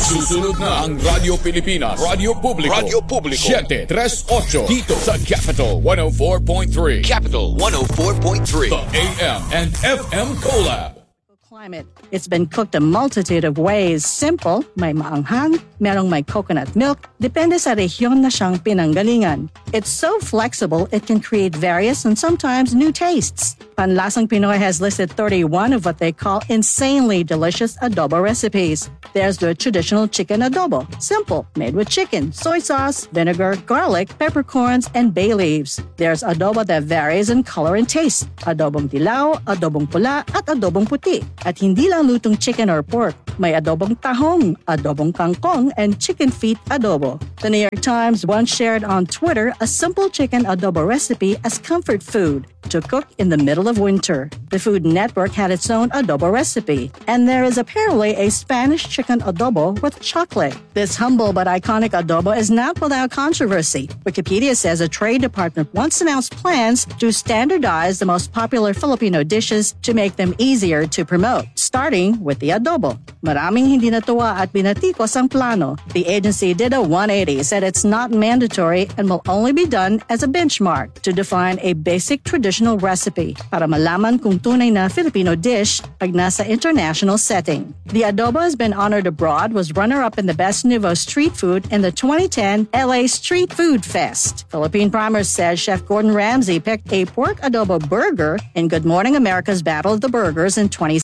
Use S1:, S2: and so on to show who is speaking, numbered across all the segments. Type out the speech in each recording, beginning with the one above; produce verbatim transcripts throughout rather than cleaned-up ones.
S1: Susunod na ang Radyo Pilipinas, Radyo Publico, Radyo Publico, seven three eight dito sa Capital one oh four point three. Capital one oh four point three. The A M and F M Collab.
S2: Climate. It's been cooked a multitude of ways. Simple, may maanghang, merong may coconut milk, depende sa rehiyon na siyang pinanggalingan. It's so flexible, it can create various and sometimes new tastes. Panlasang Pinoy has listed thirty-one of what they call insanely delicious adobo recipes. There's the traditional chicken adobo. Simple, made with chicken, soy sauce, vinegar, garlic, peppercorns, and bay leaves. There's adobo that varies in color and taste. Adobong dilaw, adobong pula, at adobong puti. At hindi lang lutong chicken or pork. May adobong tahong, adobong kangkong, and chicken feet adobo. The New York Times once shared on Twitter a simple chicken adobo recipe as comfort food to cook in the middle of winter. The Food Network had its own adobo recipe, and there is apparently a Spanish chicken adobo with chocolate. This humble but iconic adobo is not without controversy. Wikipedia says a trade department once announced plans to standardize the most popular Filipino dishes to make them easier to promote, starting with the adobo. Maraming hindi natuwa at binatikos ang plano. The agency did a one eighty, said it's not mandatory and will only be done as a benchmark to define a basic traditional recipe para malaman kung tunay na Filipino dish pag nasa international setting. The adobo has been honored abroad, was runner-up in the Best Nouveau Street Food in the twenty ten L A Street Food Fest. Philippine Primers says Chef Gordon Ramsay picked a pork adobo burger in Good Morning America's Battle of the Burgers in twenty.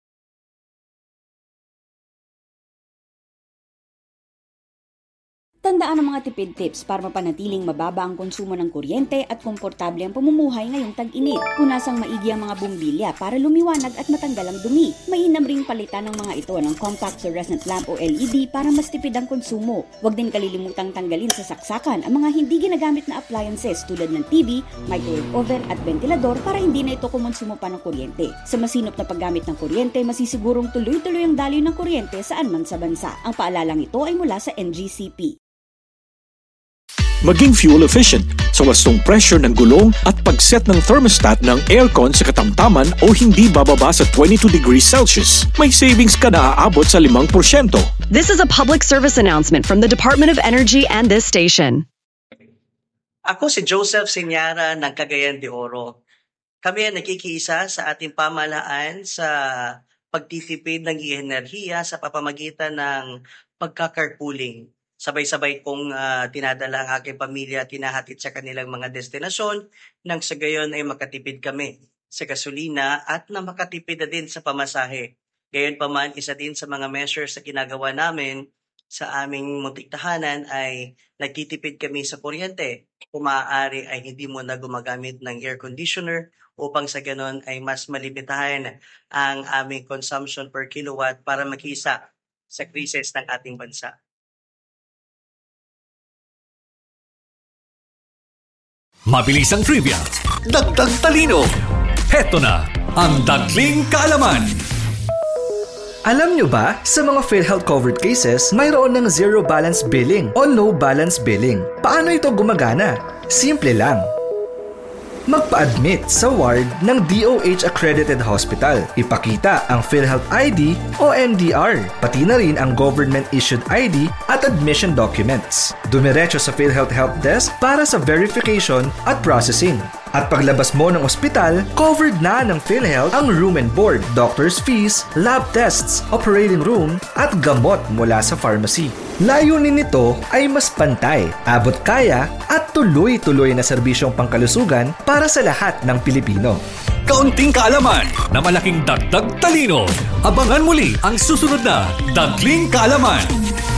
S3: Tandaan ang mga tipid tips para mapanatiling mababa ang konsumo ng kuryente at komportable ang pamumuhay ngayong tag-init. Punasang maigi ang mga bumbilya para lumiwanag at matanggal ang dumi. Mainam ring palitan ng mga ito ng compact fluorescent lamp o L E D para mas tipid ang konsumo. Huwag din kalilimutang tanggalin sa saksakan ang mga hindi ginagamit na appliances tulad ng T V, microwave oven at ventilador para hindi na ito kumonsumo pa ng kuryente. Sa masinop na paggamit ng kuryente, masisigurong tuloy-tuloy ang daloy ng kuryente saan man sa bansa. Ang paalalang ito ay mula sa N G C P.
S4: Maging fuel efficient sa wastong pressure ng gulong at pag-set ng thermostat ng aircon sa katamtaman o hindi bababa sa twenty-two degrees Celsius. May savings ka na aabot sa five percent.
S5: This is a public service announcement from the Department of Energy and this station.
S6: Ako si Joseph Senyara ng Cagayan de Oro. Kami ay nakikiisa sa ating pamahalaan sa pagtitipid ng enerhiya sa pamamagitan ng pagka-carpooling. Sabay-sabay kong uh, tinadala ang aking pamilya at tinahatid sa kanilang mga destinasyon nang sa gayon ay makatipid kami sa gasolina at na makatipid na din sa pamasahe. Gayon pa man, isa din sa mga measures na ginagawa namin sa aming muntik tahanan ay nagtitipid kami sa kuryente. Kung maaari ay hindi mo na gumagamit ng air conditioner upang sa ganon ay mas malimitahan ang aming consumption per kilowatt para makisa sa krisis ng ating bansa.
S7: Mabilis ang trivia, dagdag talino. Heto na ang Dagling Kaalaman.
S8: Alam nyo ba, sa mga PhilHealth covered cases, mayroon ng zero balance billing o no balance billing. Paano ito gumagana? Simple lang. Magpa-admit sa ward ng D O H-accredited hospital. Ipakita ang PhilHealth I D o M D R, pati na rin ang government-issued I D at admission documents. Dumiretso sa PhilHealth Help Desk para sa verification at processing. At paglabas mo ng ospital, covered na ng PhilHealth ang room and board, doctor's fees, lab tests, operating room, at gamot mula sa pharmacy. Layunin nito ay mas pantay, abot kaya, at tuloy-tuloy na serbisyong pangkalusugan para sa lahat ng Pilipino.
S7: Kaunting kaalaman na malaking dagdag talino. Abangan muli ang susunod na Dagling Kaalaman.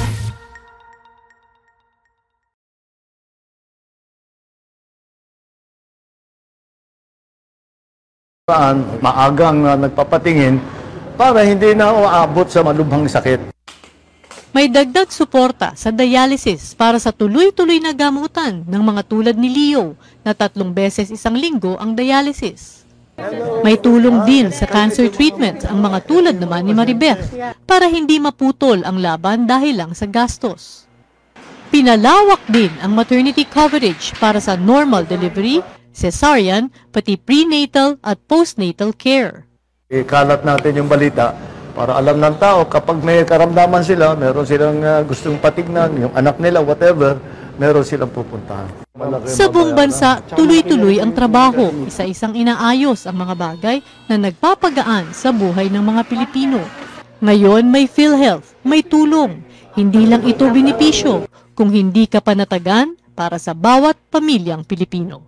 S9: Maagang uh, nagpapatingin para hindi na uabot sa malubhang sakit.
S10: May dagdag suporta sa dialysis para sa tuloy-tuloy na gamutan ng mga tulad ni Leo na tatlong beses isang linggo ang dialysis. May tulong din sa cancer treatment ang mga tulad naman ni Maribeth para hindi maputol ang laban dahil lang sa gastos. Pinalawak din ang maternity coverage para sa normal delivery, cesarean, pati prenatal at postnatal care.
S9: Ikalat natin yung balita Para alam ng tao, kapag may karamdaman sila, meron silang uh, gustong patignan, yung anak nila, whatever, meron silang pupuntahan. Malaki
S10: Sa buong bansa, tuloy-tuloy ang trabaho. Isa-isang inaayos ang mga bagay na nagpapagaan sa buhay ng mga Pilipino. Ngayon may PhilHealth, may tulong. Hindi lang ito benepisyo, kung hindi ka panatagan para sa bawat pamilyang Pilipino.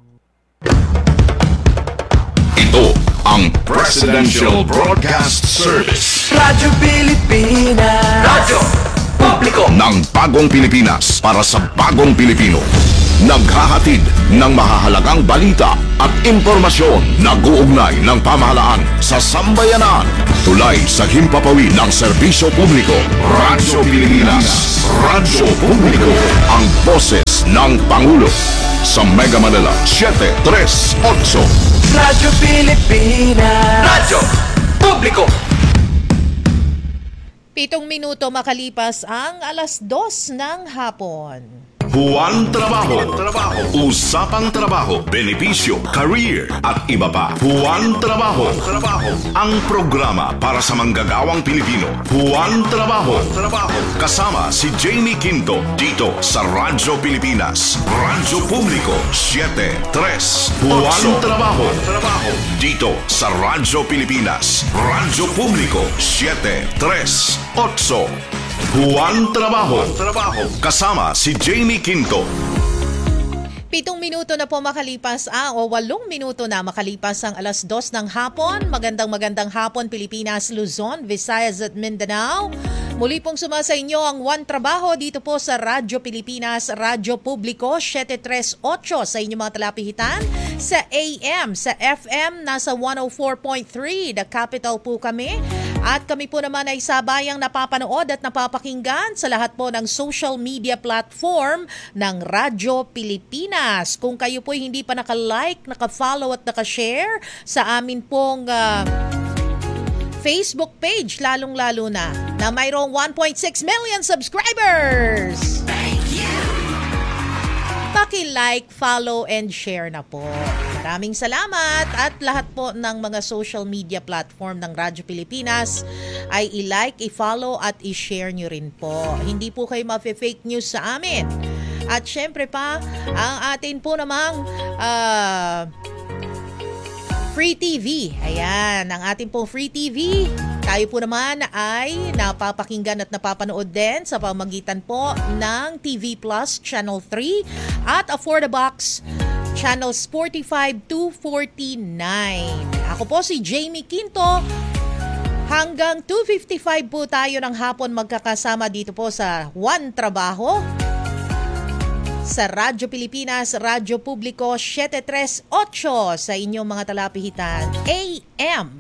S1: Ito ang Presidential Broadcast Service.
S11: Radyo Pilipinas. Radyo Publiko
S1: ng bagong Pilipinas para sa bagong Pilipino. Naghahatid ng mahahalagang balita at impormasyon na guugnay ng pamahalaan sa sambayanan. Tulay sa himpapawid ng serbisyo publiko. Radyo Pilipinas. Radyo Publiko. Ang boses ng Pangulo. Sa Mega Manila, seven three eight.
S11: Radyo Pilipinas. Radyo Publiko.
S12: Pitong minuto makalipas ang alas dos ng hapon.
S1: Buwan Trabaho. Trabaho. Usapang trabaho, benepisyo, career at iba pa. Buwan Trabaho. Trabaho. Ang programa para sa manggagawang Pilipino. Buwan Trabaho. Trabaho. Kasama si Jamie Quinto dito sa Radyo Pilipinas. Radyo Publiko seven three eight. Buwan Trabaho. Trabaho. Dito sa Radyo Pilipinas. Radyo Publiko seven three eight. Buwan Trabaho. Trabaho. Kasama si Jamie Quinto.
S12: Pitong minuto na po makalipas ah, o walong minuto na makalipas ang alas dos ng hapon. Magandang magandang hapon Pilipinas, Luzon, Visayas at Mindanao. Muli pong suma sa inyo ang One Trabaho dito po sa Radyo Pilipinas, Radyo Publiko seven three eight sa inyong mga talapihitan. Sa A M, sa F M, nasa one oh four point three, The Capital po kami. At kami po naman ay sabayang napapanood at napapakinggan sa lahat po ng social media platform ng Radyo Pilipinas. Kung kayo po hindi pa naka-like, naka-follow at naka-share sa amin pong uh, Facebook page, lalong-lalo na, na mayroong one point six million subscribers. Thank you! Paki-like, follow, and share na po. Maraming salamat at lahat po ng mga social media platform ng Radyo Pilipinas ay i-like, i-follow at i-share nyo rin po. Hindi po kayo ma-fake news sa amin. At syempre pa, ang atin po namang uh, Free T V. Ayan, ang ating pong Free T V. Tayo po naman ay napapakinggan at napapanood din sa pamagitan po ng T V Plus Channel three at Affordabox Channels forty-five to forty-nine. Ako po si Jamie Quinto. Hanggang two fifty-five po tayo ng hapon magkakasama dito po sa One Trabaho. Sa Radyo Pilipinas, Radyo Publiko seven three eight sa inyong mga talapihitan A M.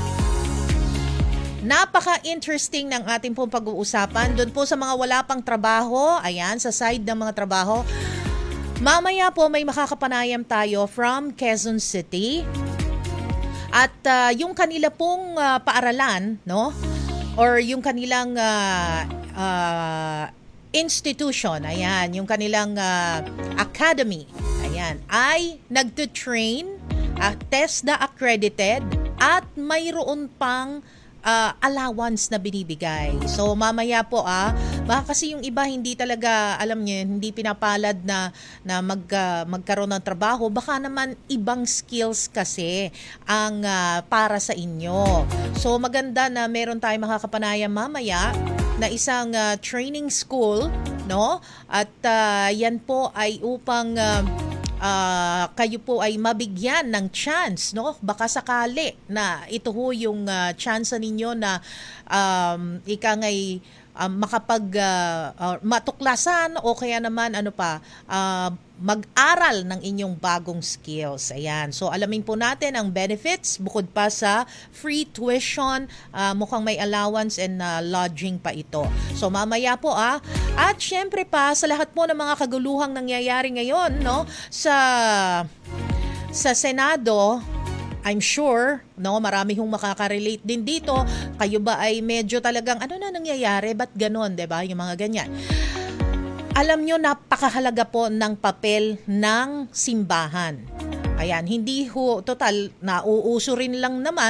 S12: Napaka-interesting ng ating pong pag-uusapan. Doon po sa mga wala pang trabaho, ayan, sa side ng mga trabaho. Mamaya po may makakapanayam tayo from Quezon City. At uh, yung kanila pong uh, paaralan, no? Or yung kanilang uh, uh, institution, ayan, yung kanilang uh, academy, ayan, ay nagtutrain, uh, TESDA accredited, at mayroon pang Uh, allowance na binibigay. So mamaya po ah, baka kasi yung iba hindi talaga, alam niyo, hindi pinapalad na na mag uh, magkaroon ng trabaho, baka naman ibang skills kasi ang uh, para sa inyo. So maganda na meron tayong makakapanayam mamaya na isang uh, training school, no? At uh, yan po ay upang uh, Uh, kayo po ay mabigyan ng chance, no? Baka sakali na ito ho yung uh, chance ninyo na um, ika ngay um, makapag uh, uh, matuklasan o kaya naman ano pa, uh, mag-aral ng inyong bagong skills. Ayan. So alamin po natin ang benefits bukod pa sa free tuition, uh, mukhang may allowance and uh, lodging pa ito. So mamaya po ah. At syempre pa sa lahat po ng mga kaguluhang nangyayari ngayon, no, sa sa Senado, I'm sure, no, marami hong makaka-relate din dito. Kayo ba ay medyo talagang ano na nangyayari? Ba't ganon, 'di ba? Yung mga ganyan. Alam nyo, napakahalaga po ng papel ng simbahan. Ayan, hindi ho, total, nauuso rin lang naman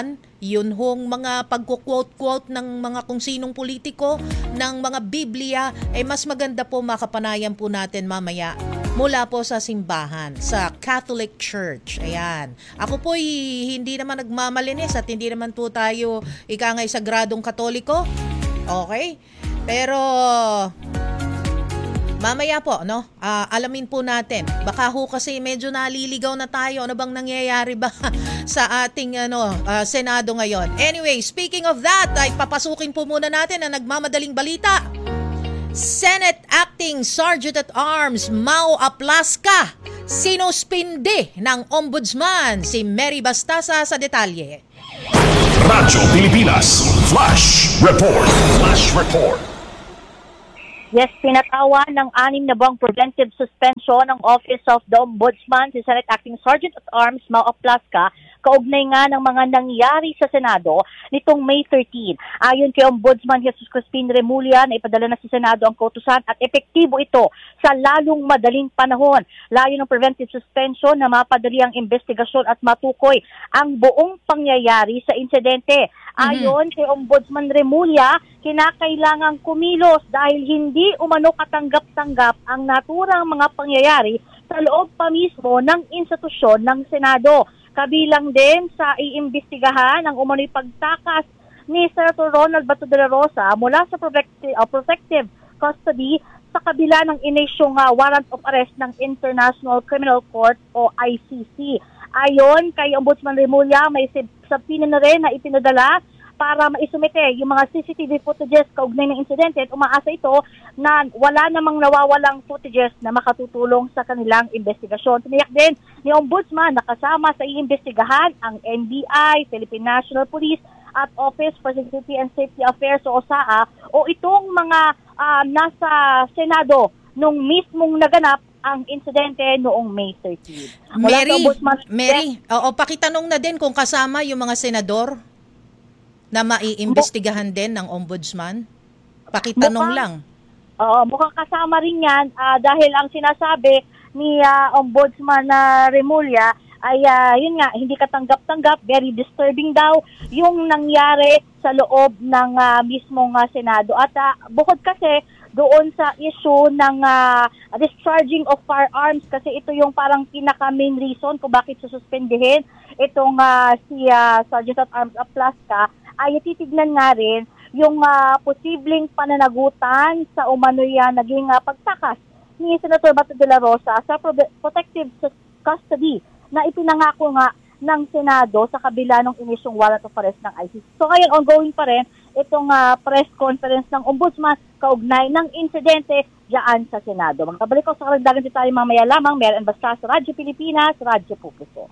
S12: yun hong mga pagkuquote-quote ng mga kung sinong politiko, ng mga Biblia, eh mas maganda po makapanayan po natin mamaya mula po sa simbahan, sa Catholic Church. Ayan. Ako po hindi naman nagmamalinis at hindi naman po tayo ikangay sagradong Katoliko. Okay? Pero mamaya po, no? Uh, alamin po natin. Baka ho kasi medyo naliligaw na tayo. Ano bang nangyayari ba sa ating ano, uh, Senado ngayon? Anyway, speaking of that, ay papasukin po muna natin ang nagmamadaling balita. Senate Acting Sergeant at Arms Mau Aplaska sinuspindi ng Ombudsman si Mary Bastasa sa detalye.
S1: Radyo Pilipinas Flash Report. Flash Report.
S13: Yes, pinatawa ng anim na buwang preventive suspension ng Office of the Ombudsman si Senate Acting Sergeant at Arms Mau Aplaska kaugnay nga ng mga nangyari sa Senado nitong May thirteenth. Ayon kay Ombudsman Jesus Crispin Remulla na ipadala na sa Senado ang kautusan at epektibo ito sa lalong madaling panahon. Layo ng preventive suspension na mapadali ang investigasyon at matukoy ang buong pangyayari sa insidente. Ayon mm-hmm. kay Ombudsman Remulla, kinakailangang kumilos dahil hindi umano katanggap-tanggap ang naturang mga pangyayari sa loob pa mismo ng institusyon ng Senado. Kabilang din sa iimbestigahan ang umano'y pagtakas ni Senator Ronald Bato de la Rosa mula sa protective, uh, protective custody sa kabila ng inisyong uh, warrant of arrest ng International Criminal Court o I C C. Ayon kay Ombudsman Remulla, may subpoena na rin na ipinadala para maisumite yung mga C C T V footages kaugnay ng insidente at umaasa ito na wala namang nawawalang footages na makatutulong sa kanilang investigasyon. Tiniyak din ni Ombudsman na kasama sa iimbestigahan ang N B I, Philippine National Police at Office for Security and Safety Affairs o O S A A o itong mga uh, nasa Senado nung mismong naganap ang insidente noong May thirteenth.
S12: Mary, Mary, oo, pakitanong na din kung kasama yung mga senador na maiimbestigahan din ng Ombudsman? Pakitanong mukhang, lang.
S13: Oo, mukhang kasama rin yan uh, dahil ang sinasabi ni uh, Ombudsman uh, Remulla ay uh, yun nga, hindi katanggap-tanggap, very disturbing daw yung nangyari sa loob ng uh, mismong uh, Senado. At uh, bukod kasi doon sa issue ng uh, discharging of firearms kasi ito yung parang pinaka-main reason kung bakit sususpendihin itong uh, si uh, Sergeant at Arms Aplaska ay titignan nga rin yung uh, posibleng pananagutan sa umano'y uh, naging uh, pagtakas ni Senator Bato de la Rosa sa pro- protective custody na ipinangako nga ng Senado sa kabila ng inisyong warrant of arrest ng I C C. So ngayon, ongoing pa rin itong uh, press conference ng Ombudsman kaugnay ng insidente dyan sa Senado. Magkabalik ko sa karagdagan si tayo mamaya lamang. Meron basta sa Radyo Pilipinas, Radyo Publiko.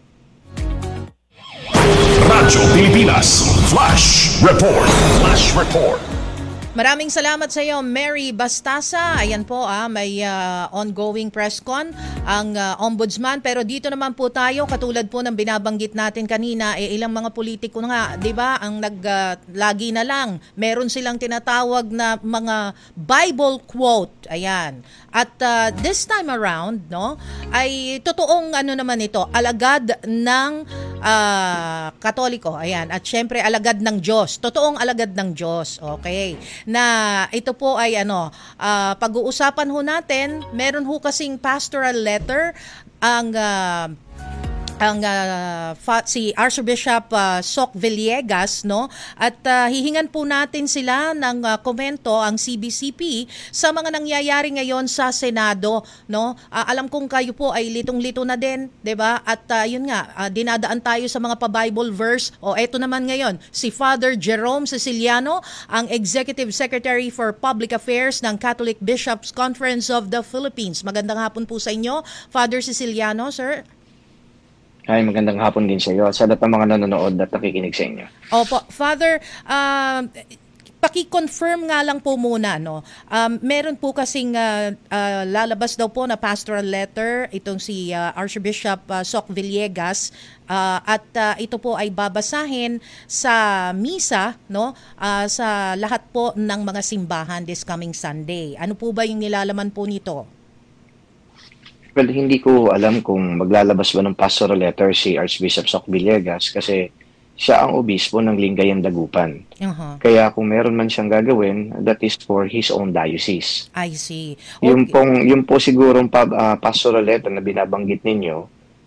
S1: Radyo Pilipinas Flash Report. Flash Report.
S12: Maraming salamat sa iyo, Mary Bastasa. Ayan po, ah, may uh, ongoing press con ang uh, Ombudsman. Pero dito naman po tayo, katulad po ng binabanggit natin kanina, eh, ilang mga politiko nga, di ba, ang nag, uh, lagi na lang, meron silang tinatawag na mga Bible quote. Ayan. At uh, this time around, no, ay totoong ano naman ito, alagad ng uh, Katoliko. Ayan. At syempre, alagad ng Diyos. Totoong alagad ng Diyos. Okay. Na ito po ay ano, uh, pag-uusapan ho natin, meron ho kasing pastoral letter ang uh, ang uh, fa- si Archbishop uh, Soc Villegas, no, at uh, hihingan po natin sila ng uh, komento ang C B C P sa mga nangyayari ngayon sa Senado, no. Uh, alam kong kayo po ay litong-lito na din, 'di ba? At uh, yun nga, uh, dinadaan tayo sa mga pa-Bible verse. O eto naman ngayon, si Father Jerome Siciliano, ang Executive Secretary for Public Affairs ng Catholic Bishops Conference of the Philippines. Magandang hapon po sa inyo, Father Siciliano, sir.
S14: Ay, magandang hapon din sa iyo at sa lahat ng mga nanonood at nakikinig sa inyo.
S12: Opo, Father, uh, paki-confirm nga lang po muna, no. Um, meron po kasing uh, uh, lalabas daw po na pastoral letter itong si uh, Archbishop uh, Soc Villegas uh, at uh, ito po ay babasahin sa misa, no, uh, sa lahat po ng mga simbahan this coming Sunday. Ano po ba yung nilalaman po nito?
S14: Well, hindi ko alam kung maglalabas ba ng pastoral letter si Archbishop Soc Villegas kasi siya ang obispo ng Lingayen Dagupan.
S12: Uh-huh.
S14: Kaya kung meron man siyang gagawin, that is for his own diocese.
S12: I see. Okay.
S14: Yung pong yung po sigurong pa, uh, pastoral letter na binabanggit ninyo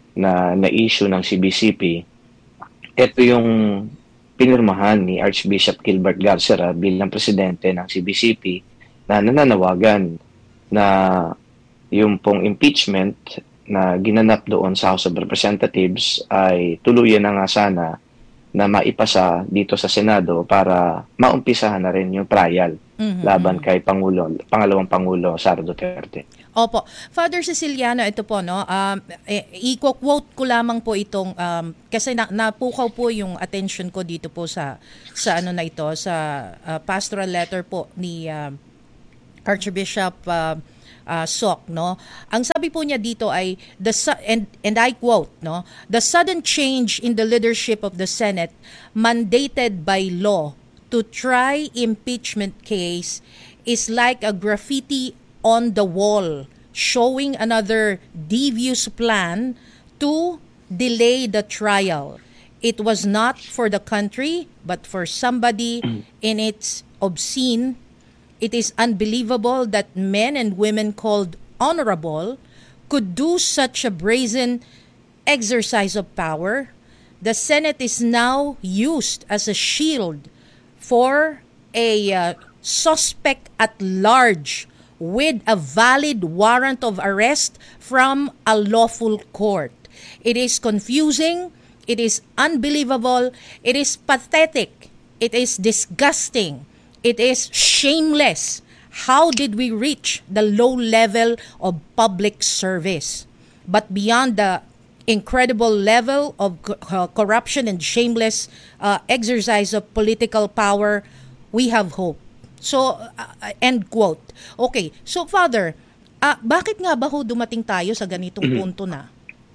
S14: na na-issue ng C B C P, ito yung pinirmahan ni Archbishop Gilbert Garcera bilang presidente ng C B C P na nananawagan na yung pong impeachment na ginanap doon sa House of Representatives ay tuluyan na nga sana na maipasa dito sa Senado para maumpisahan na rin yung trial mm-hmm. laban kay Pangulo, pangalawang Pangulo Sara Duterte.
S12: Opo. Father Ceciliano, ito po, no, um, eh, i-quote ko lamang po itong, um, kasi na, napukaw po yung attention ko dito po sa, sa ano na ito, sa uh, pastoral letter po ni uh, Archbishop uh, Uh, Sok, no. Ang sabi po niya dito ay the su- and and I quote, no, the sudden change in the leadership of the Senate mandated by law to try impeachment case is like a graffiti on the wall showing another devious plan to delay the trial. It was not for the country but for somebody in its obscene. It is unbelievable that men and women called honorable could do such a brazen exercise of power. The Senate is now used as a shield for a uh, suspect at large with a valid warrant of arrest from a lawful court. It is confusing. It is unbelievable. It is pathetic. It is disgusting. It is shameless. How did we reach the low level of public service? But beyond the incredible level of uh, corruption and shameless uh, exercise of political power, we have hope. So, uh, end quote. Okay, so Father, uh, bakit nga ba ho dumating tayo sa ganitong mm-hmm. punto na?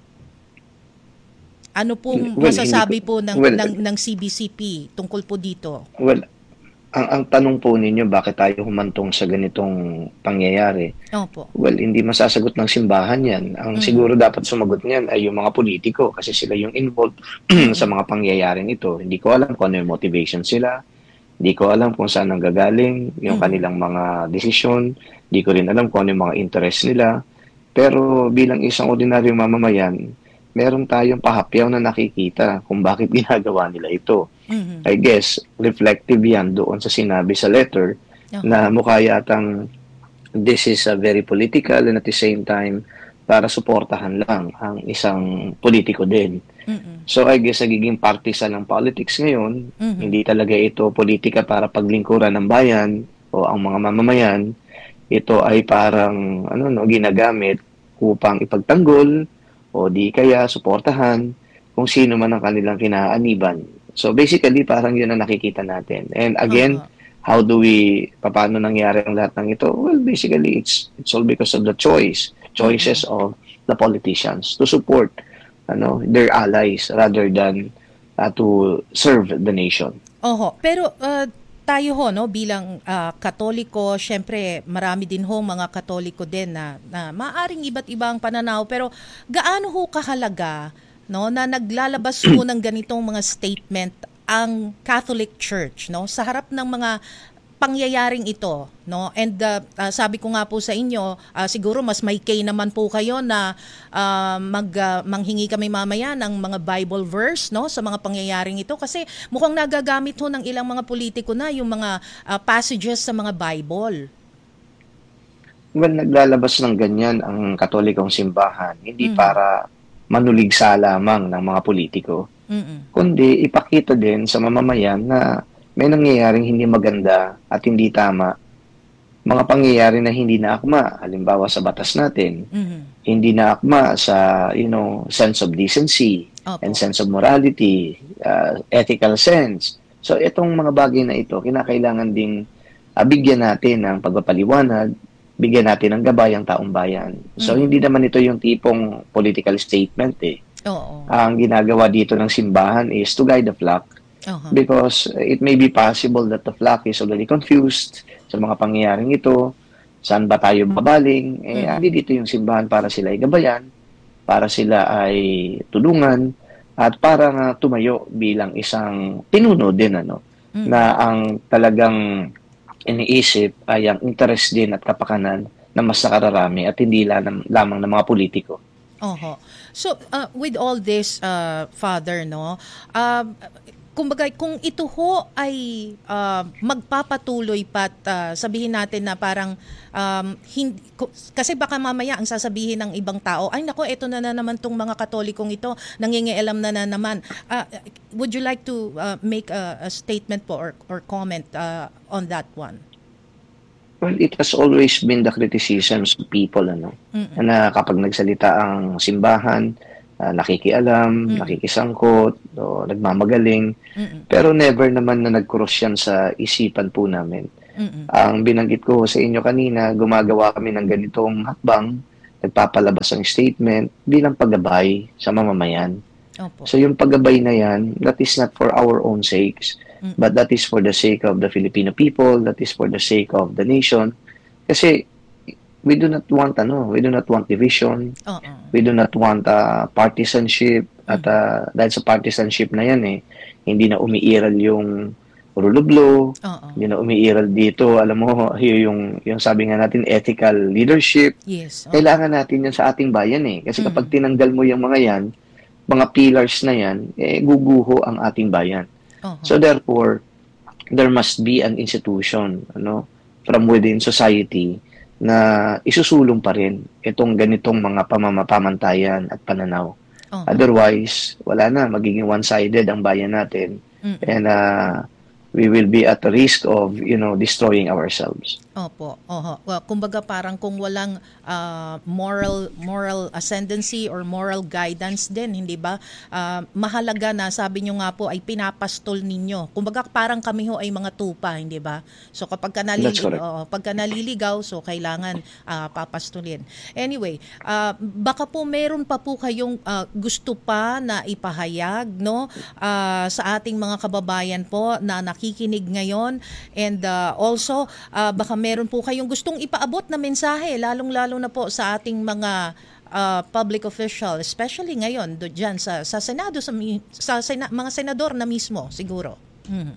S12: Ano pong well, masasabi po ng, well, ng, ng C B C P tungkol po dito?
S14: Well, Ang, ang tanong po ninyo, bakit tayo humantong sa ganitong pangyayari?
S12: Opo.
S14: Well, hindi masasagot ng simbahan yan. Ang mm. siguro dapat sumagot niyan ay yung mga politiko kasi sila yung involved sa mga pangyayaring ito. Hindi ko alam kung ano yung motivation sila. Hindi ko alam kung saan ang gagaling yung mm. kanilang mga desisyon. Hindi ko rin alam kung ano yung mga interest nila. Pero bilang isang ordinaryong mamamayan, meron tayong pahapyaw na nakikita kung bakit ginagawa nila ito. Mm-hmm. I guess, reflective yan doon sa sinabi sa letter okay. na mukha yatang this is a very political and at the same time para suportahan lang ang isang politiko din. Mm-hmm. So I guess, nagiging partisan ng politics ngayon. Mm-hmm. Hindi talaga ito politika para paglingkuran ng bayan o ang mga mamamayan. Ito ay parang ano no ginagamit upang ipagtanggol o di kaya suportahan kung sino man ang kanilang kinaaniban. So basically, parang yun ang nakikita natin. And again, uh-huh. how do we, paano nangyari ang lahat ng ito? Well, basically, it's it's all because of the choice, choices uh-huh. of the politicians to support ano their allies rather than uh, to serve the nation.
S12: Oho, pero uh, tayo ho, no, bilang uh, Katoliko, syempre marami din ho mga Katoliko din na, na maaring iba't ibang pananaw, pero gaano ho kahalaga no na naglalabas po ng ganitong mga statement ang Catholic Church no sa harap ng mga pangyayaring ito no and uh, uh, sabi ko nga po sa inyo uh, siguro mas may kay naman po kayo na uh, mag uh, manghingi kami mamaya ng mga Bible verse no sa mga pangyayaring ito kasi mukhang nagagamit ho ng ilang mga politiko na yung mga uh, passages sa mga Bible.
S14: Well, naglalabas ng ganyan ang Katolikong simbahan hindi mm-hmm. para manuligsa lamang ng mga politiko, mm-mm. kundi ipakita din sa mamamayan na may nangyayaring hindi maganda at hindi tama. Mga pangyayari na hindi naakma, halimbawa sa batas natin, mm-hmm. hindi naakma sa you know sense of decency Opo. And sense of morality, uh, ethical sense. So itong mga bagay na ito, kinakailangan ding uh, bigyan natin ng pagpapaliwanag, bigyan natin ng gabay ang taong bayan. So, mm-hmm. hindi naman ito yung tipong political statement eh.
S12: Oo.
S14: Ang ginagawa dito ng simbahan is to guide the flock uh-huh. because it may be possible that the flock is already confused sa mga pangyayaring ito. Saan ba tayo babaling? Eh, mm-hmm. hindi dito yung simbahan para sila ay gabayan, para sila ay tulungan, at para nga tumayo bilang isang pinuno din ano mm. na ang talagang iniisip ay ang interest din at kapakanan na mas nakararami at hindi lam- lamang ng mga politiko.
S12: Oho. So uh, with all this, uh, Father, no, uh, kumbaga kung ito ho ay uh, magpapatuloy pat uh, sabihin natin na parang um, hindi, kasi baka mamaya ang sasabihin ng ibang tao, ay nako, ito na na naman tong mga Katolikong ito, nangingialam na na naman. Uh, would you like to uh, make a, a statement po or, or comment uh, on that one?
S14: Well, it has always been the criticisms of people ano, mm-mm. na kapag nagsalita ang simbahan, Uh, nakikialam, mm-mm. nakikisangkot, o nagmamagaling, mm-mm. pero never naman na nag-cross yan sa isipan po namin. Mm-mm. Ang binanggit ko sa inyo kanina, gumagawa kami ng ganitong hakbang, nagpapalabas ang statement bilang paggabay sa mamamayan. Opo. So yung paggabay na yan, that is not for our own sakes, mm-mm. but that is for the sake of the Filipino people, that is for the sake of the nation. Kasi we do not want ano, we do not want division. Uh-uh. We do not want uh, partisanship mm-hmm. at uh, dahil sa partisanship na yan eh, hindi na umiiral yung rule of law, uh-uh. hindi na umiiral dito, alam mo, yung yung sabi nga natin ethical leadership.
S12: Yes. Uh-huh.
S14: Kailangan natin yan sa ating bayan eh. Kasi mm-hmm. kapag tinanggal mo yung mga yan, mga pillars na yan, eh guguho ang ating bayan. Uh-huh. So therefore, there must be an institution, ano, from within society na isusulong pa rin itong ganitong mga pamamapamantayan at pananaw. Uh-huh. Otherwise, wala na, magiging one-sided ang bayan natin. Mm-hmm. And uh, we will be at the risk of, you know, destroying ourselves.
S12: Opo. Oho. Well, kumbaga parang kung walang uh, moral moral ascendancy or moral guidance din, hindi ba? Uh, mahalaga na, sabi nyo nga po, ay pinapastol ninyo. Kumbaga parang kami ho ay mga tupa, hindi ba? So kapag ka naliligaw, oh, pagka naliligaw, so kailangan uh, papastulin. Anyway, uh, baka po meron pa po kayong uh, gusto pa na ipahayag, no? Uh, sa ating mga kababayan po na nakikinig ngayon, and uh, also uh, baka meron po kayong gustong ipaabot na mensahe, lalong-lalo na po sa ating mga uh, public official, especially ngayon do dyan sa sa Senado, sa, sa sena, mga senador na mismo siguro. Hmm.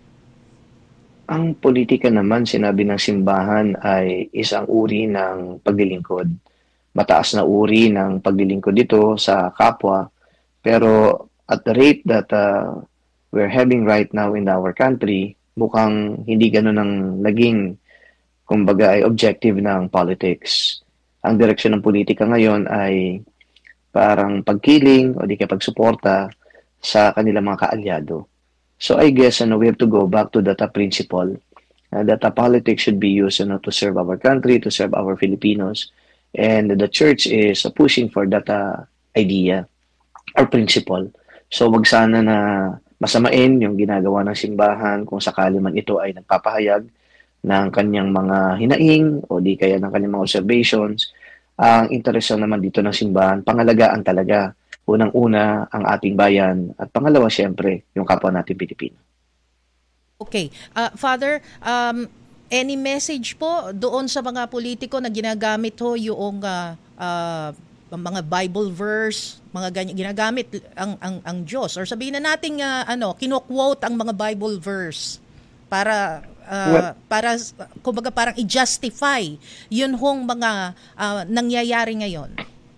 S14: Ang politika naman, sinabi ng simbahan, ay isang uri ng paglilingkod. Mataas na uri ng paglilingkod dito sa kapwa, pero at the rate that uh, we're having right now in our country, mukhang hindi ganun ang naging, kumbaga, ay objective ng politics. Ang direksyon ng politika ngayon ay parang pagkiling o di kaya pagsuporta sa kanilang mga kaalyado. So I guess ano, we have to go back to that uh, principle uh, that uh, politics should be used ano, to serve our country, to serve our Filipinos. And the church is uh, pushing for that uh, idea or principle. So wag sana na masamain yung ginagawa ng simbahan kung sakali man ito ay nagpapahayag ng kanyang mga hinaing o di kaya ng kanyang mga observations. Ang interest naman dito ng simbahan, pangalagaan talaga, unang-una ang ating bayan at pangalawa siyempre yung kapwa natin Pilipino.
S12: Okay. Uh, Father, um, any message po doon sa mga politiko na ginagamit ho yung uh, uh, mga Bible verse, mga ganyan, ginagamit ang ang ang Diyos, or sabihin na nating uh, ano, kino-quote ang mga Bible verse para uh, well, para kumbaga parang i-justify yun hong mga uh, nangyayari ngayon.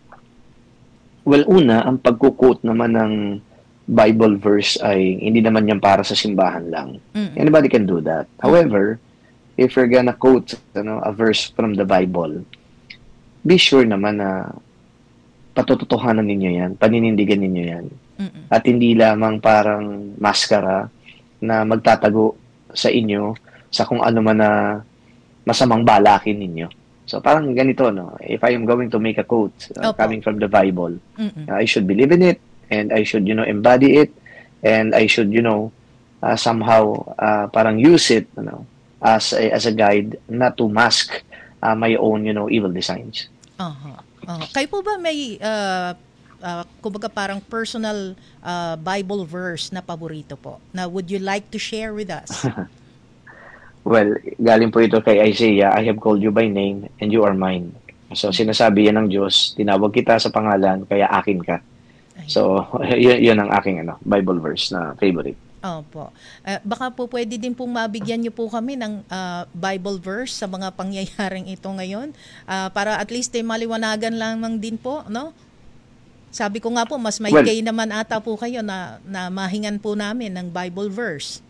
S14: Well, una, ang pagko-quote naman ng Bible verse ay hindi naman yan para sa simbahan lang. Mm-hmm. Anybody can do that. Mm-hmm. However, if you're gonna quote you know, a verse from the Bible, be sure naman na patututuhanan ninyo yan, paninindigan ninyo yan. Mm-mm. At hindi lamang parang maskara na magtatago sa inyo sa kung ano man na masamang balakin ninyo. So parang ganito, no? If I am going to make a quote uh, coming from the Bible, uh, I should believe in it, and I should, you know, embody it, and I should, you know, uh, somehow uh, parang use it, you know, as a, as a guide, not to mask uh, my own, you know, evil designs.
S12: Uh-huh. Uh, kayo po ba may, uh, uh, kumbaga parang personal uh, Bible verse na paborito po, na would you like to share with us?
S14: Well, galing po ito kay Isaiah, I have called you by name and you are mine. So sinasabi yan ng Diyos, tinawag kita sa pangalan, kaya akin ka. So, y- yun ang aking ano, Bible verse na favorite.
S12: Opo. Uh, baka po pwede din pong mabigyan niyo po kami ng uh, Bible verse sa mga pangyayaring ito ngayon uh, para at least eh, maliwanagan lamang din po, no? Sabi ko nga po, mas may
S14: Well,
S12: kay naman ata po kayo na, na mahingan po namin ng Bible verse.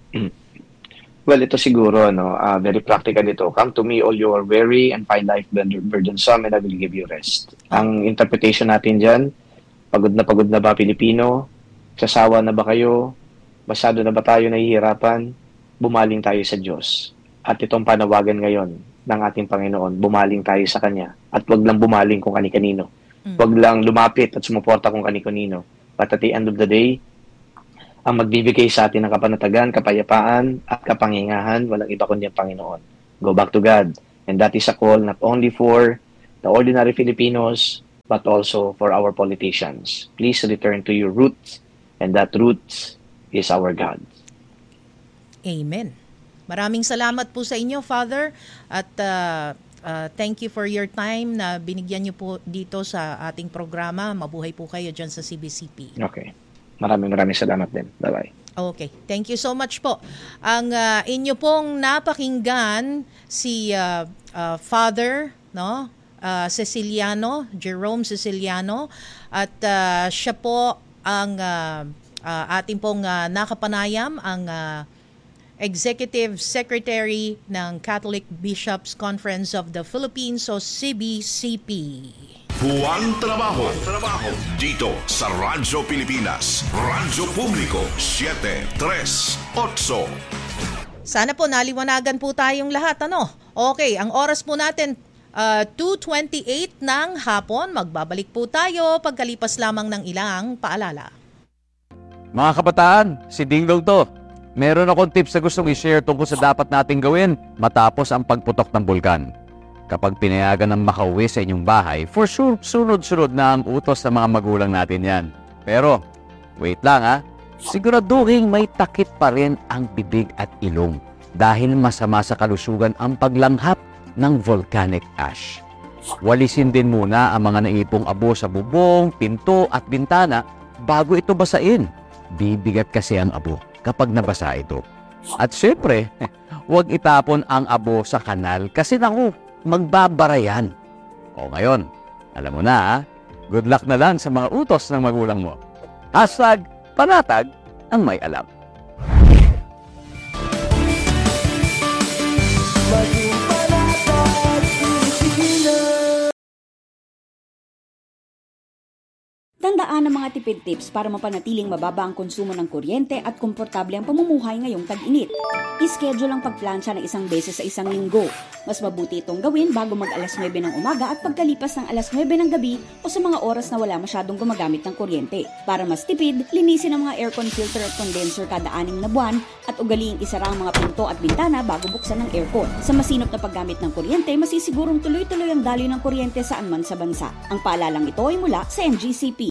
S14: Well, ito siguro, no, uh, very practical ito. Come to me, all you are weary and find life burdensome, and I will give you rest. Oh. Ang interpretation natin dyan, pagod na pagod na ba Pilipino? Sasawa na ba kayo? Basado na ba tayo nahihirapan? Bumaling tayo sa Diyos. At itong panawagan ngayon ng ating Panginoon, bumaling tayo sa Kanya. At wag lang bumaling kung kani-kanino. Mm. Wag lang lumapit at sumuporta kung kani-kanino. But at the end of the day, ang magbibigay sa atin ng kapanatagan, kapayapaan, at kapangyarihan, walang iba kundi ang Panginoon. Go back to God. And that is a call not only for the ordinary Filipinos, but also for our politicians. Please return to your roots, and that roots is our God.
S12: Amen. Maraming salamat po sa inyo, Father, at uh, uh, thank you for your time na binigyan niyo po dito sa ating programa. Mabuhay po kayo dyan sa C B C P.
S14: Okay. Maraming maraming salamat din. Bye-bye.
S12: Okay. Thank you so much po. Ang uh, inyo pong napakinggan si uh, uh, Father, no? Uh, Ceciliano, Jerome Ceciliano, at uh, siya po ang uh, uh, ating pong uh, nakapanayam, ang uh, Executive Secretary ng Catholic Bishops Conference of the Philippines o C B C P.
S15: Buwang trabaho, trabaho dito sa Radyo Pilipinas, Radyo Publiko seven three eight.
S12: Sana po naliwanagan po tayong lahat, ano? Okay, ang oras po natin uh, two twenty-eight ng hapon. Magbabalik po tayo pagkalipas lamang ng ilang paalala.
S16: Mga kabataan, si Dingdong to. Meron akong tips na gustong i-share tungkol sa dapat nating gawin matapos ang pagputok ng bulkan. Kapag pinayagan ng makauwi sa inyong bahay, for sure, sunod-sunod na ang utos ng mga magulang natin yan. Pero, wait lang ha, siguraduhin may takip pa rin ang bibig at ilong dahil masama sa kalusugan ang paglanghap ng volcanic ash. Walisin din muna ang mga naipong abo sa bubong, pinto at bintana bago ito basain. Bibigat kasi ang abo kapag nabasa ito. At syempre, huwag itapon ang abo sa kanal kasi naku, magbabara yan. O ngayon, alam mo na ha, good luck na lang sa mga utos ng magulang mo. Hashtag panatag ang may alam.
S3: Tandaan ang mga tipid tips para mapanatiling mababa ang konsumo ng kuryente at komportable ang pamumuhay ngayong tag-init. I-schedule ang pagplansya ng isang beses sa isang linggo. Mas mabuti itong gawin bago mag alas nuwebe ng umaga at pagkalipas ng alas nuwebe ng gabi o sa mga oras na wala masyadong gumagamit ng kuryente. Para mas tipid, linisin ang mga aircon filter at condenser kada anim na buwan at ugaliing isara ang mga pinto at bintana bago buksan ng aircon. Sa masinop na paggamit ng kuryente, masisigurong tuloy-tuloy ang daloy ng kuryente saan man sa bansa. Ang paalalang ito ay mula sa M G C P.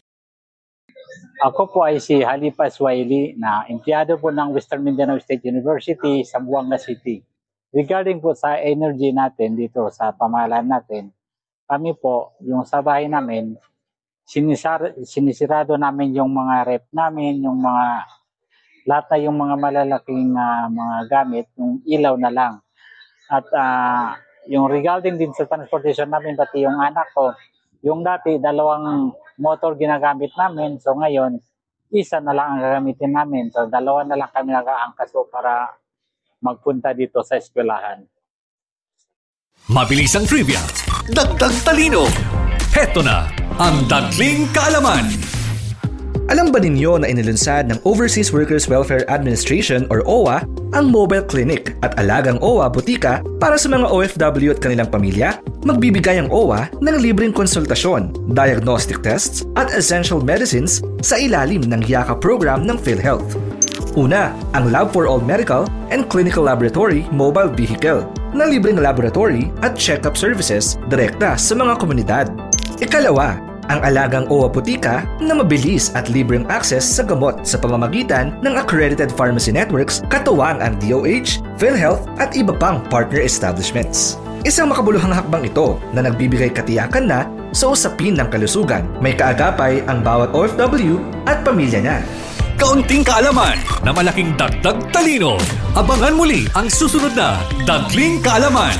S17: Ako po ay si Halifa Swahili na empleyado po ng Western Mindanao State University sa Buanga City. Regarding po sa energy natin dito sa pamahalaan natin, kami po, yung sa bahay namin, sinisar, sinisirado namin yung mga rep namin, yung mga, lahat na yung mga malalaking uh, mga gamit, yung ilaw na lang. At uh, yung regarding din sa transportation namin, pati yung anak ko, yung dati dalawang motor ginagamit namin, so ngayon, isa na lang ang gagamitin namin. So dalawa na lang kami nag-aangkas po para magpunta dito sa eskwelahan.
S7: Mabilis ang trivia, dagdag talino. Heto na ang Dagling Kaalaman.
S8: Alam ba ninyo na inilunsad ng Overseas Workers Welfare Administration or O W A ang Mobile Clinic at alagang O W A Butika para sa mga O F W at kanilang pamilya? Magbibigay ang O W A ng libreng konsultasyon, diagnostic tests at essential medicines sa ilalim ng YAKA program ng PhilHealth. Una, ang Lab for All Medical and Clinical Laboratory Mobile Vehicle na libreng laboratory at check-up services direkta sa mga komunidad. Ikalawa, ang alagang O W A Butika na mabilis at libreng access sa gamot sa pamamagitan ng accredited pharmacy networks katuwang ang D O H, PhilHealth at iba pang partner establishments. Isang makabuluhang hakbang ito na nagbibigay katiyakan na sa usapin ng kalusugan. May kaagapay ang bawat O F W at pamilya niya.
S7: Kaunting kaalaman na malaking dagdag talino. Abangan muli ang susunod na Dagling Kaalaman.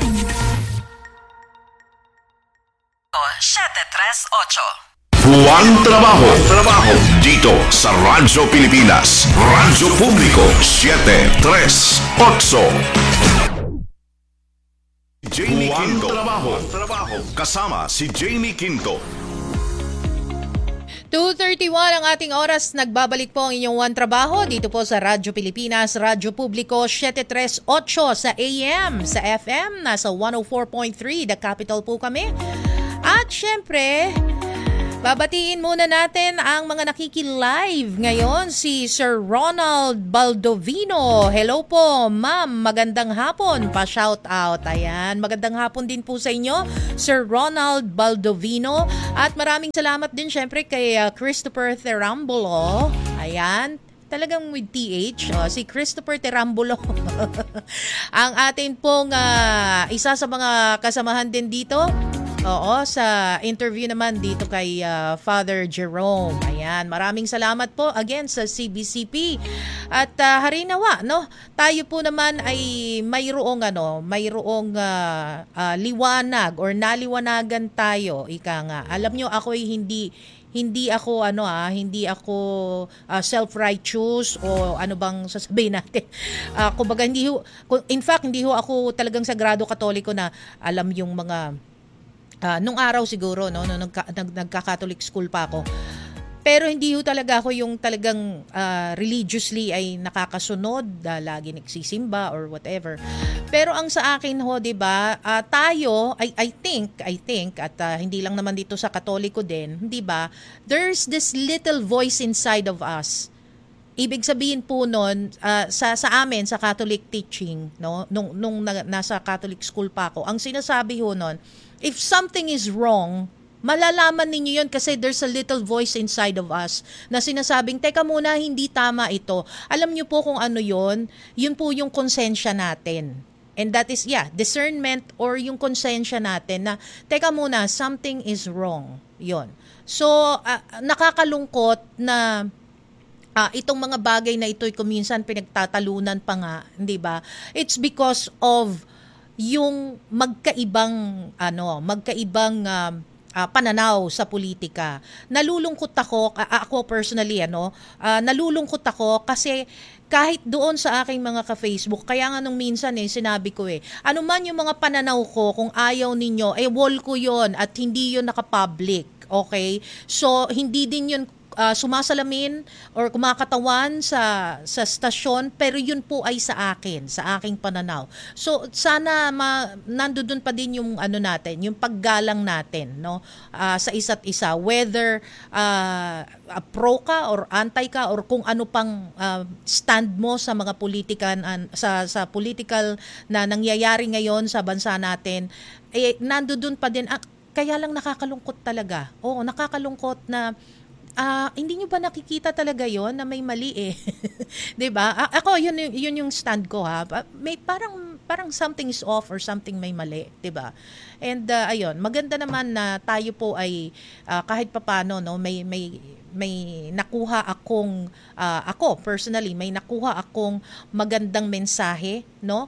S18: siete tres ocho.
S15: Buwan Trabaho. Trabaho dito sa Radyo Pilipinas. Radyo Publiko siete tres ocho. Jamie Quinto. Trabaho. Trabaho kasama si Jamie Quinto.
S12: two thirty-one ang ating oras. Nagbabalik po ang inyong One Trabaho dito po sa Radyo Pilipinas, Radyo Publiko siete tres ocho sa A M, sa F M, nasa one oh four point three, The Capital po kami. At syempre, babatiin muna natin ang mga nakiki-live ngayon. Si Sir Ronald Baldovino. Hello po, ma'am. Magandang hapon. Pa-shout out. Ayan. Magandang hapon din po sa inyo, Sir Ronald Baldovino. At maraming salamat din syempre kay uh, Christopher Terambulo. Ayan. Talagang with T H. Oh, si Christopher Terambulo. Ang atin pong uh, isa sa mga kasamahan din dito. Oo, sa interview naman dito kay uh, Father Jerome. Ayan, maraming salamat po again sa C B C P. At uh, harinawa, no? Tayo po naman ay mayroong ano, mayroong uh, uh, liwanag or naliwanagan tayo. Ika nga. Alam nyo, ako ay hindi hindi ako ano ah, hindi ako uh, self-righteous o ano bang sasabihin natin. Uh, kumbaga hindi ho, in fact hindi ho ako talagang sagrado katoliko na alam yung mga Uh, nung araw siguro, no, nung nagka, nag, nagka-Catholic school pa ako. Pero hindi ho talaga ako yung talagang uh, religiously ay nakakasunod, uh, lagi nagsisimba or whatever. Pero ang sa akin ho, 'di ba? Uh, tayo, I I think, I think at uh, hindi lang naman dito sa Katoliko din, 'di ba? There's this little voice inside of us. Ibig sabihin po noon uh, sa sa amin sa Catholic teaching, no, nung nung na, nasa Catholic school pa ako, ang sinasabi ho noon, if something is wrong, malalaman ninyo yun kasi there's a little voice inside of us na sinasabing, teka muna, hindi tama ito. Alam nyo po kung ano yun? Yun po yung konsensya natin. And that is, yeah, discernment or yung konsensya natin na, teka muna, something is wrong. Yun. So, uh, nakakalungkot na uh, itong mga bagay na ito'y kuminsan pinagtatalunan pa nga, hindi ba? It's because of yung magkaibang ano, magkaibang uh, uh, pananaw sa politika. Nalulungkot ako, uh, ako personally ano, uh, nalulungkot ako kasi kahit doon sa aking mga ka-Facebook, kaya nga nung minsan eh, sinabi ko eh, ano man yung mga pananaw ko, kung ayaw ninyo, eh wall ko yon at hindi yun naka-public. Okay? So, hindi din yun Uh, sumasalamin or kumakatawan sa sa stasyon, pero yun po ay sa akin, sa aking pananaw. So sana ma, nandoon pa din yung ano natin, yung paggalang natin, no, uh, sa isa't isa, whether uh, pro ka or anti ka or kung ano pang uh, stand mo sa mga politikan uh, sa sa political na nangyayari ngayon sa bansa natin, eh nandoon pa din. Uh, kaya lang nakakalungkot talaga. Oo, nakakalungkot na Ah, uh, hindi niyo ba nakikita talaga 'yon na may mali eh. 'Di ba? A- ako 'yun yun yung stand ko ha. May parang parang something is off or something may mali, 'di ba? And uh, ayun, maganda naman na tayo po ay uh, kahit papaano no, may may may nakuha akong uh, ako personally, may nakuha akong magandang mensahe, no,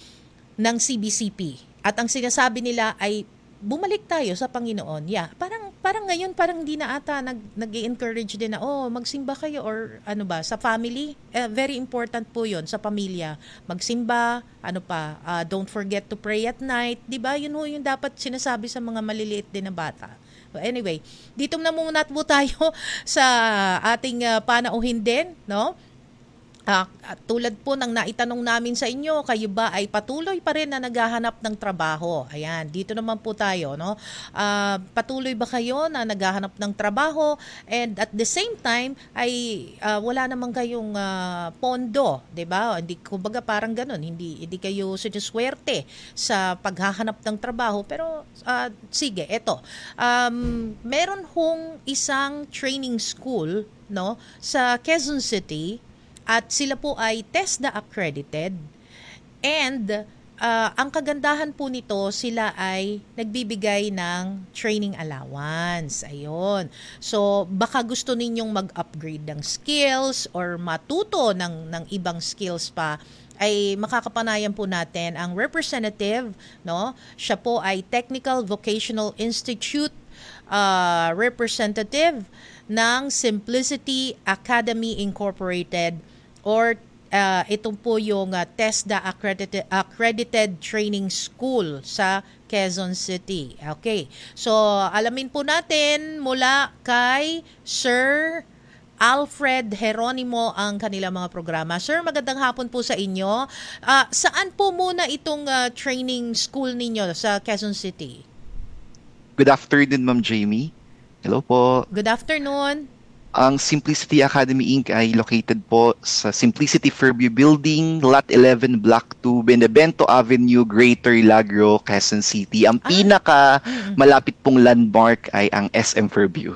S12: ng C B C P. At ang sinasabi nila ay bumalik tayo sa Panginoon. Yeah, parang parang ngayon parang hindi na ata nag nag-i-encourage din na oh, magsimba kayo or ano ba sa family. Uh, very important po 'yon sa pamilya. Magsimba, ano pa, uh, don't forget to pray at night, 'di ba? Yun ho yung dapat sinasabi sa mga maliliit din na bata. But anyway, dito na muna po tayo sa ating uh, panauhin din, no? Uh, tulad po ng naitanong namin sa inyo, kayo ba ay patuloy pa rin na naghahanap ng trabaho? Ayan, dito naman po tayo, no? Uh, patuloy ba kayo na naghahanap ng trabaho and at the same time ay uh, wala naman kayong uh, pondo, 'di ba? Hindi kumbaga parang ganoon, hindi hindi kayo sinuswerte sa paghahanap ng trabaho, pero uh, sige, eto. Um, meron hong isang training school, no, sa Quezon City. At sila po ay TESDA accredited and uh, ang kagandahan po nito, sila ay nagbibigay ng training allowance. Ayun. So, baka gusto ninyong mag-upgrade ng skills or matuto ng, ng ibang skills pa, ay makakapanayan po natin ang representative, no? Siya po ay Technical Vocational Institute uh, representative ng Simplicity Academy Incorporated, or uh, ito po yung uh, TESDA accredited, accredited Training School sa Quezon City. Okay. So, alamin po natin mula kay Sir Alfred Geronimo ang kanilang mga programa. Sir, magandang hapon po sa inyo. Uh, saan po muna itong uh, training school ninyo sa Quezon City?
S19: Good afternoon, Ma'am Jamie. Hello po.
S12: Good afternoon.
S19: Ang Simplicity Academy Incorporated ay located po sa Simplicity Fairview Building, Lot eleven, Block two, Benevento Avenue, Greater Milagro, Quezon City. Ang pinaka malapit pong landmark ay ang S M Fairview.